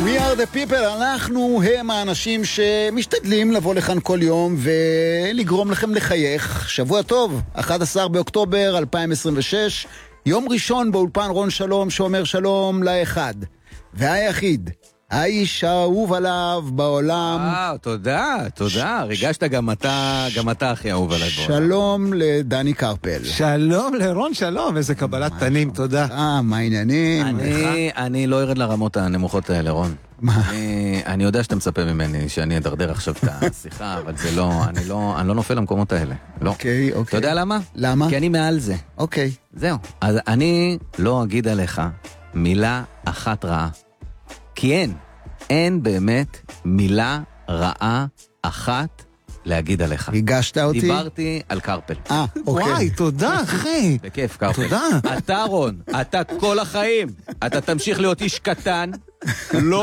We are the people, אנחנו הם האנשים שמשתדלים לבוא לכאן כל יום ולגרום לכם לחייך. שבוע טוב, 11 באוקטובר 2026, יום ראשון באולפן רון שלום שאומר שלום לאחד והיחיד, האיש האהוב עליו בעולם. תודה, ריגשת גם אתה הכי אהוב עליי בעולם. שלום לדני קרפל. שלום לרון שלום, איזה קבלת פנים, תודה. מה העניינים? אני לא ארד לרמות הנמוכות האלה, רון. אני יודע שאתה מצפה ממני שאני אדרדר עכשיו את השיחה, אבל זה לא, אני לא נופל למקומות האלה. אוקיי. אתה יודע למה? למה? כי אני מעל זה. אוקיי. זהו. אז אני לא אגיד עליך מילה אחת רעה. כי אין באמת מילה רעה אחת להגיד עליך. ריגשת אותי? דיברתי על קרפל. אוקיי. וואי, תודה אחי. בכיף, קרפל. תודה. אתה רון, אתה כל החיים, אתה תמשיך להיות איש קטן, לא